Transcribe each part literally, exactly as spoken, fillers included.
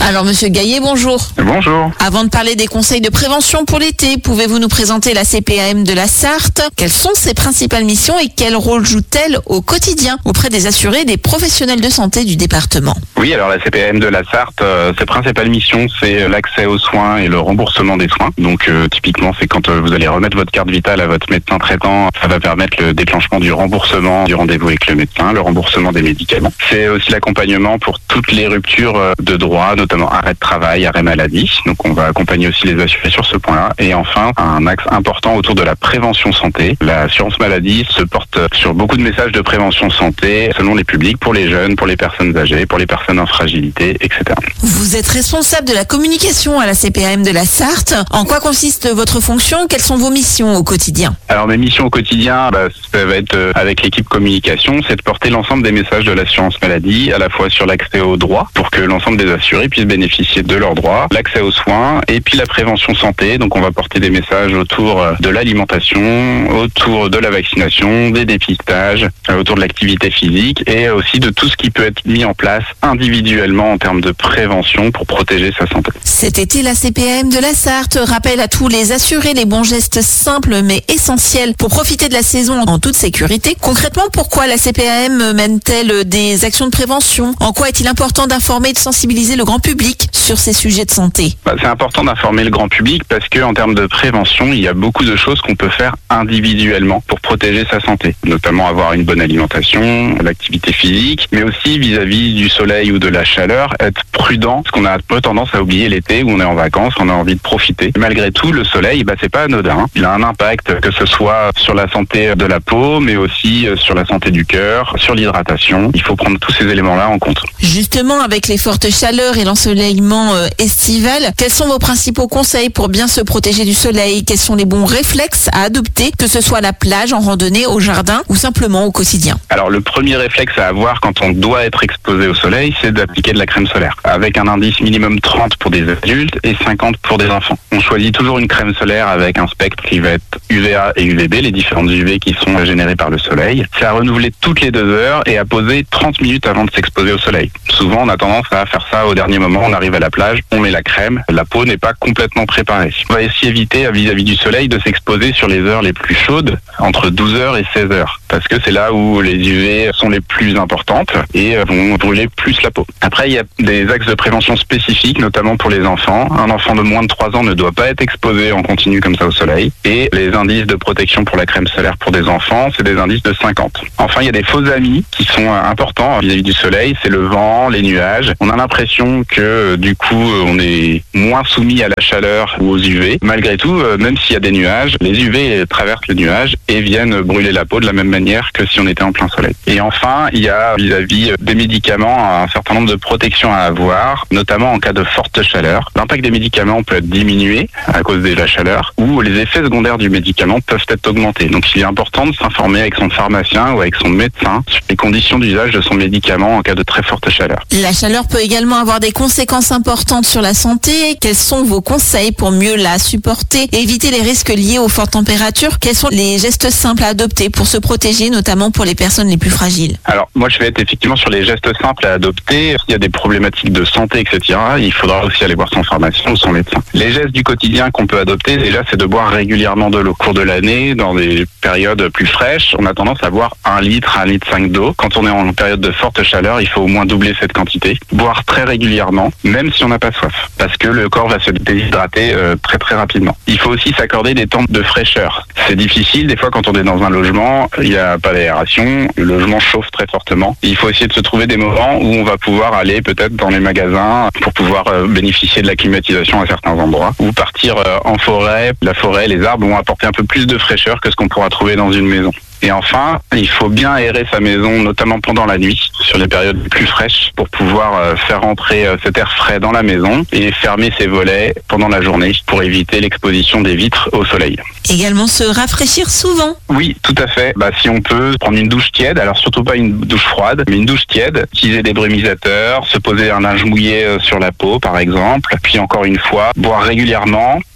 Alors Monsieur Gaillet, bonjour. Bonjour. Avant de parler des conseils de prévention pour l'été, pouvez-vous nous présenter la C P A M de la Sarthe? Quelles sont ses principales missions et quel rôle joue-t-elle au quotidien auprès des assurés et des professionnels de santé du département? Oui, alors la C P A M de la Sarthe, euh, ses principales missions, c'est l'accès aux soins et le remboursement des soins. Donc euh, typiquement, c'est quand euh, vous allez remettre votre carte vitale à votre médecin traitant, ça va permettre le déclenchement du remboursement du rendez-vous avec le médecin, le remboursement des médicaments. C'est aussi l'accompagnement pour toutes les ruptures de droit, notamment arrêt de travail, arrêt maladie. Donc on va accompagner aussi les assurés sur ce point-là. Et enfin, un axe important autour de la prévention santé. L'assurance maladie se porte sur beaucoup de messages de prévention santé selon les publics, pour les jeunes, pour les personnes âgées, pour les personnes en fragilité, et cetera. Vous êtes responsable de la communication à la C P A M de la Sarthe. En quoi consiste votre fonction? Quelles sont vos missions au quotidien? Alors mes missions au quotidien, bah, ça va être euh, avec l'équipe communication, c'est de porter l'ensemble des messages de l'assurance maladie, à la fois sur l'accès aux droits, pour que l'ensemble des assurés puissent bénéficier de leurs droits, l'accès aux soins, et puis la prévention santé. Donc on va porter des messages autour de l'alimentation, autour de la vaccination, des dépistages, autour de l'activité physique, et aussi de tout ce qui peut être mis en place individuellement en termes de prévention pour protéger sa santé. Cet été, la C P A M de la Sarthe rappelle à tous les assurés les bons gestes simples mais essentiels pour profiter de la saison en toute sécurité. Concrètement, pourquoi la C P A M mène-t-elle des actions de prévention? En quoi est-il important d'informer et de sensibiliser le grand public sur ces sujets de santé? Bah, c'est important d'informer le grand public parce que en termes de prévention, il y a beaucoup de choses qu'on peut faire individuellement pour protéger sa santé, notamment avoir une bonne alimentation, l'activité physique, mais aussi vis-à-vis du soleil ou de la chaleur, être prudent, parce qu'on a un peu tendance à oublier l'été où on est en vacances, on a envie de profiter. Malgré tout, le soleil, bah, c'est pas anodin. Il a un impact, que ce soit sur la santé de la peau, mais aussi sur la santé du cœur, sur l'hydratation. Il faut prendre tous ces éléments-là en compte. Justement, avec les fortes chaleurs et l'ensoleillement euh, estival, quels sont vos principaux conseils pour bien se protéger du soleil? Quels sont les bons réflexes à adopter, que ce soit à la plage, en randonnée, au jardin ou simplement au quotidien? Alors le premier réflexe à avoir quand on doit être exposé au soleil, c'est d'appliquer de la crème solaire, avec un indice minimum trente pour des adultes et cinquante pour des enfants. On choisit toujours une crème solaire avec un spectre qui va être U V A et U V B, les différentes U V qui sont générées par le soleil. C'est à renouveler toutes les deux heures et à poser trente minutes avant de s'exposer au soleil. Souvent, on a tendance à faire ça au dernier moment, on arrive à la plage, on met la crème, la peau n'est pas complètement préparée. On va aussi éviter vis-à-vis du soleil de s'exposer sur les heures les plus chaudes, entre douze heures et seize heures, parce que c'est là où les U V sont les plus importantes et vont brûler plus la peau. Après, il y a des axes de prévention spécifiques, notamment pour les enfants. Un enfant de moins de trois ans ne doit pas être exposé en continu comme ça au soleil. Et les indices de protection pour la crème solaire pour des enfants, c'est des indices de cinquante. Enfin, il y a des faux amis qui sont importants vis-à-vis du soleil, c'est le vent, les nuages. On a l'impression que du coup, on est moins soumis à la chaleur ou aux U V. Malgré tout, même s'il y a des nuages, les U V traversent les nuages et viennent brûler la peau de la même manière que si on était en plein soleil. Et enfin, il y a vis-à-vis des médicaments un certain nombre de protections à avoir, notamment en cas de forte chaleur. L'impact des médicaments peut être diminué à cause de la chaleur ou les effets secondaires du médicament peuvent être augmentés. Donc il est important de s'informer avec son pharmacien ou avec son médecin sur les conditions d'usage de son médicament en cas de très forte chaleur. La chaleur peut également avoir des conséquences importantes sur la santé. Quels sont vos conseils pour mieux la supporter et éviter les risques liés aux fortes températures? Quels sont les gestes simples à adopter pour se protéger, notamment pour les personnes les plus fragiles? Alors moi je vais être effectivement sur les gestes simples à adopter. S'il y a des problématiques de santé, et cetera, il faudra aussi aller voir son pharmacien ou son médecin. Les gestes du quotidien qu'on peut adopter, déjà, c'est de boire régulièrement de l'eau au cours de l'année. Dans des périodes plus fraîches, on a tendance à boire un litre, un litre cinq d'eau. Quand on est en période de forte chaleur, il faut au moins doubler cette quantité. Boire très régulièrement, même si on n'a pas soif, parce que le corps va se déshydrater euh, très très rapidement. Il faut aussi s'accorder des temps de fraîcheur. C'est difficile, des fois quand on est dans un logement, il n'y a pas d'aération, le logement chauffe très fortement. Il faut essayer de se trouver des moments où on va pouvoir aller peut-être dans les magasins pour pouvoir euh, bénéficier de la climatisation à certains endroits, ou partir euh, en forêt. La forêt, les arbres vont apporter un peu plus de fraîcheur que ce qu'on pourra trouver dans une maison. Et enfin, il faut bien aérer sa maison, notamment pendant la nuit, sur les périodes plus fraîches, pour pouvoir euh, faire entrer euh, cet air frais dans la maison et fermer ses volets pendant la journée pour éviter l'exposition des vitres au soleil. Également se rafraîchir souvent. Oui, tout à fait. Bah, si on peut prendre une douche tiède, alors surtout pas une douche froide, mais une douche tiède, utiliser des brumisateurs, se poser un linge mouillé sur la peau par exemple, puis encore une fois, boire régulièrement,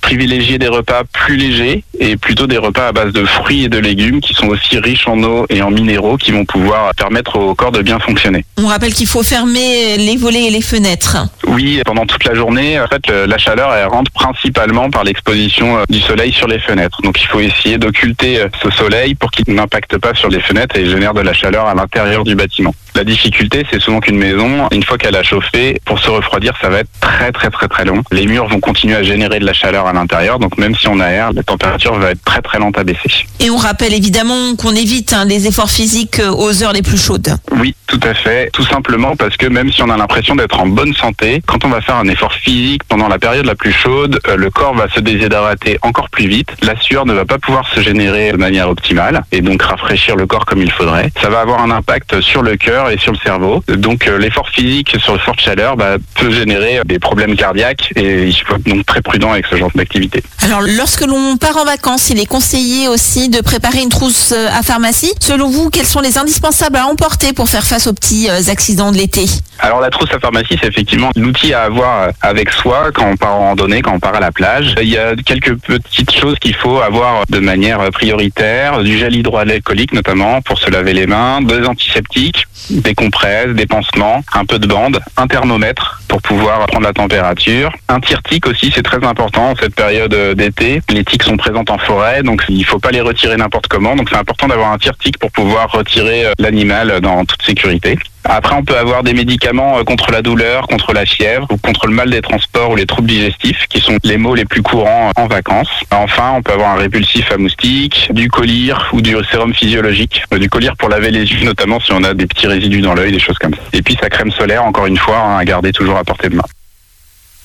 privilégier des repas plus légers et plutôt des repas à base de fruits et de légumes qui sont aussi riches en eau et en minéraux qui vont pouvoir permettre au corps de bien fonctionner. On rappelle qu'il faut fermer les volets et les fenêtres. Oui, pendant toute la journée, en fait, la chaleur elle rentre principalement par l'exposition du soleil sur les fenêtres. Donc il faut essayer d'occulter ce soleil pour qu'il n'impacte pas sur les fenêtres et génère de la chaleur à l'intérieur du bâtiment. La difficulté, c'est souvent qu'une maison, une fois qu'elle a chauffé, pour se refroidir, ça va être très très très très long. Les murs vont continuer à générer de la chaleur à l'intérieur, donc même si on aère, la température va être très très lente à baisser. Et on rappelle évidemment qu'on évite hein, les efforts physiques aux heures les plus chaudes. Oui, tout à fait. Tout simplement parce que même si on a l'impression d'être en bonne santé, quand on va faire un effort physique pendant la période la plus chaude, le corps va se déshydrater encore plus vite. La sueur ne va pas pouvoir se générer de manière optimale et donc rafraîchir le corps comme il faudrait. Ça va avoir un impact sur le cœur et sur le cerveau. Donc euh, l'effort physique sur le forte chaleur bah, peut générer des problèmes cardiaques et il faut être donc très prudent avec ce genre d'activité. Alors lorsque l'on part en vacances, il est conseillé aussi de préparer une trousse à pharmacie. Selon vous, quels sont les indispensables à emporter pour faire face aux petits accidents de l'été ? Alors la trousse à pharmacie, c'est effectivement l'outil à avoir avec soi quand on part en randonnée, quand on part à la plage. Il y a quelques petites choses qu'il faut avoir de manière prioritaire, du gel hydroalcoolique notamment pour se laver les mains, des antiseptiques, des compresses, des pansements, un peu de bande, un thermomètre pour pouvoir prendre la température. Un tire-tique aussi, c'est très important en cette période d'été. Les tiques sont présentes en forêt, donc il ne faut pas les retirer n'importe comment. Donc c'est important d'avoir un tire-tique pour pouvoir retirer l'animal dans toute sécurité. Après, on peut avoir des médicaments contre la douleur, contre la fièvre ou contre le mal des transports ou les troubles digestifs, qui sont les maux les plus courants en vacances. Enfin, on peut avoir un répulsif à moustiques, du collyre ou du sérum physiologique. Du collyre pour laver les yeux, notamment si on a des petits résidus dans l'œil, des choses comme ça. Et puis sa crème solaire, encore une fois, hein, à garder toujours à portée de main.